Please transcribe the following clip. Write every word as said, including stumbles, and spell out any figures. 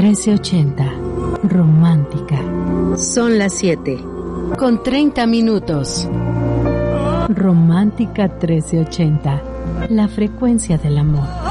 trece ochenta. Romántica. Son las siete, con treinta minutos. Romántica trece ochenta. La frecuencia del amor.